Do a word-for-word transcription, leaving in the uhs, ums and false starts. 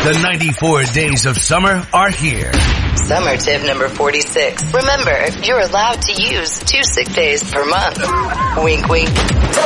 The ninety-four days of summer are here. Summer tip number forty-six. Remember, you're allowed to use two sick days per month. Wink, wink.